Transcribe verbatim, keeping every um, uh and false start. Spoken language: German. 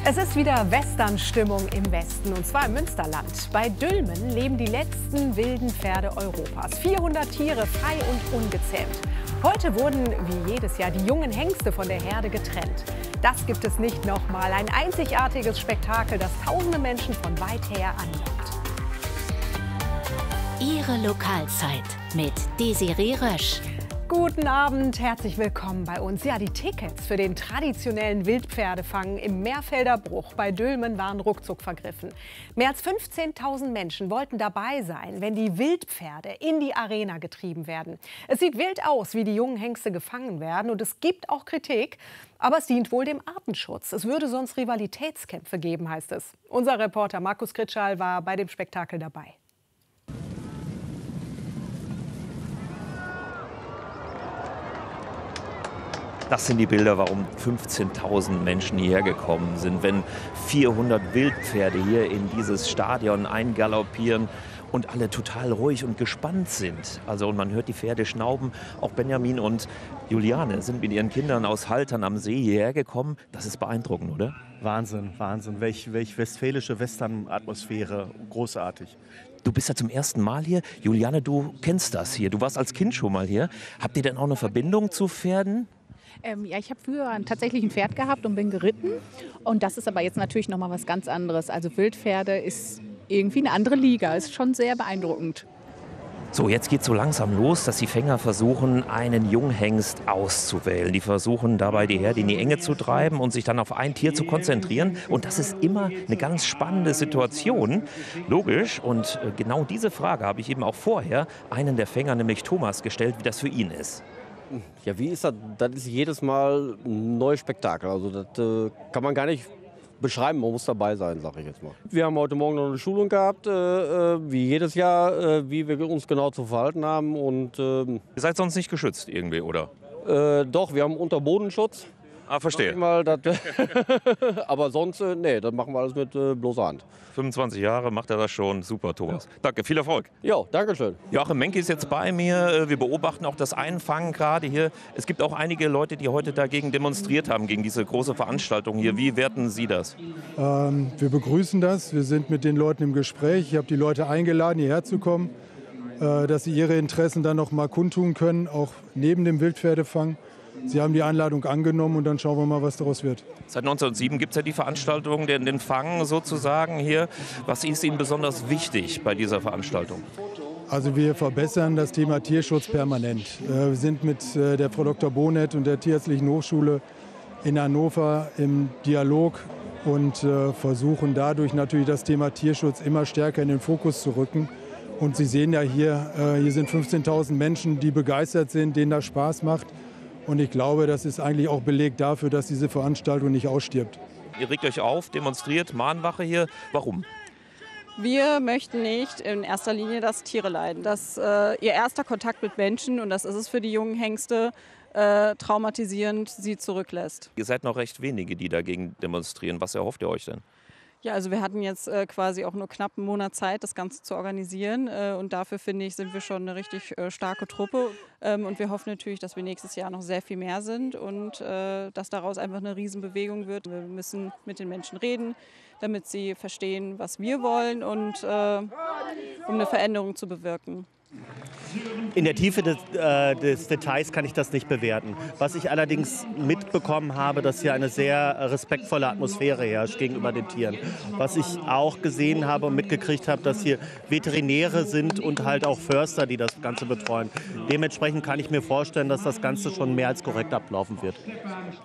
Es ist wieder Western-Stimmung im Westen, und zwar im Münsterland. Bei Dülmen leben die letzten wilden Pferde Europas. vierhundert Tiere, frei und ungezähmt. Heute wurden, wie jedes Jahr, die jungen Hengste von der Herde getrennt. Das gibt es nicht nochmal. Ein einzigartiges Spektakel, das tausende Menschen von weit her anlockt. Ihre Lokalzeit mit Desiree Rösch. Guten Abend, herzlich willkommen bei uns. Ja, die Tickets für den traditionellen Wildpferdefang im Meerfelder Bruch bei Dülmen waren ruckzuck vergriffen. Mehr als fünfzehntausend Menschen wollten dabei sein, wenn die Wildpferde in die Arena getrieben werden. Es sieht wild aus, wie die jungen Hengste gefangen werden, und es gibt auch Kritik. Aber es dient wohl dem Artenschutz. Es würde sonst Rivalitätskämpfe geben, heißt es. Unser Reporter Markus Kritschal war bei dem Spektakel dabei. Das sind die Bilder, warum fünfzehntausend Menschen hierher gekommen sind. Wenn vierhundert Wildpferde hier in dieses Stadion eingaloppieren und alle total ruhig und gespannt sind. Also, und man hört die Pferde schnauben. Auch Benjamin und Juliane sind mit ihren Kindern aus Haltern am See hierher gekommen. Das ist beeindruckend, oder? Wahnsinn, Wahnsinn. Welch, welch westfälische Western-Atmosphäre. Großartig. Du bist ja zum ersten Mal hier. Juliane, du kennst das hier. Du warst als Kind schon mal hier. Habt ihr denn auch eine Verbindung zu Pferden? Ähm, ja, ich habe früher tatsächlich ein Pferd gehabt und bin geritten. Und das ist aber jetzt natürlich noch mal was ganz anderes. Also Wildpferde ist irgendwie eine andere Liga. Ist schon sehr beeindruckend. So, jetzt geht so langsam los, dass die Fänger versuchen, einen Junghengst auszuwählen. Die versuchen dabei, die Herde in die Enge zu treiben und sich dann auf ein Tier zu konzentrieren. Und das ist immer eine ganz spannende Situation. Logisch. Und genau diese Frage habe ich eben auch vorher einen der Fänger, nämlich Thomas, gestellt, wie das für ihn ist. Ja, wie ist das? Das ist jedes Mal ein neues Spektakel. Also das äh, kann man gar nicht beschreiben. Man muss dabei sein, sage ich jetzt mal. Wir haben heute Morgen noch eine Schulung gehabt, äh, wie jedes Jahr, äh, wie wir uns genau zu verhalten haben. Und, äh, Ihr seid sonst nicht geschützt irgendwie, oder? Äh, doch, wir haben Unterbodenschutz. Ah, verstehe. Mal, das, aber sonst, äh, nee, das machen wir alles mit äh, bloßer Hand. fünfundzwanzig Jahre macht er das schon. Super, Thomas. Ja. Danke, viel Erfolg. Ja, danke schön. Joachim Menke ist jetzt bei mir. Wir beobachten auch das Einfangen gerade hier. Es gibt auch einige Leute, die heute dagegen demonstriert haben, gegen diese große Veranstaltung hier. Wie werten Sie das? Ähm, wir begrüßen das. Wir sind mit den Leuten im Gespräch. Ich habe die Leute eingeladen, hierher zu kommen, äh, dass sie ihre Interessen dann noch mal kundtun können, auch neben dem Wildpferdefang. Sie haben die Einladung angenommen, und dann schauen wir mal, was daraus wird. Seit neunzehnhundertsieben gibt es ja die Veranstaltung, den, den Fang sozusagen hier. Was ist Ihnen besonders wichtig bei dieser Veranstaltung? Also wir verbessern das Thema Tierschutz permanent. Wir sind mit der Frau Doktor Bonet und der Tierärztlichen Hochschule in Hannover im Dialog und versuchen dadurch natürlich das Thema Tierschutz immer stärker in den Fokus zu rücken. Und Sie sehen ja hier, hier sind fünfzehntausend Menschen, die begeistert sind, denen das Spaß macht. Und ich glaube, das ist eigentlich auch Beleg dafür, dass diese Veranstaltung nicht ausstirbt. Ihr regt euch auf, demonstriert, Mahnwache hier. Warum? Wir möchten nicht in erster Linie, dass Tiere leiden. Dass äh, ihr erster Kontakt mit Menschen, und das ist es für die jungen Hengste, äh, traumatisierend sie zurücklässt. Ihr seid noch recht wenige, die dagegen demonstrieren. Was erhofft ihr euch denn? Ja, also wir hatten jetzt äh, quasi auch nur knapp einen Monat Zeit, das Ganze zu organisieren. Äh, und dafür, finde ich, sind wir schon eine richtig äh, starke Truppe. Ähm, und wir hoffen natürlich, dass wir nächstes Jahr noch sehr viel mehr sind und äh, dass daraus einfach eine Riesenbewegung wird. Wir müssen mit den Menschen reden, damit sie verstehen, was wir wollen, und äh, um eine Veränderung zu bewirken. In der Tiefe des, äh, des Details kann ich das nicht bewerten. Was ich allerdings mitbekommen habe, dass hier eine sehr respektvolle Atmosphäre herrscht gegenüber den Tieren. Was ich auch gesehen habe und mitgekriegt habe, dass hier Veterinäre sind und halt auch Förster, die das Ganze betreuen. Dementsprechend kann ich mir vorstellen, dass das Ganze schon mehr als korrekt ablaufen wird.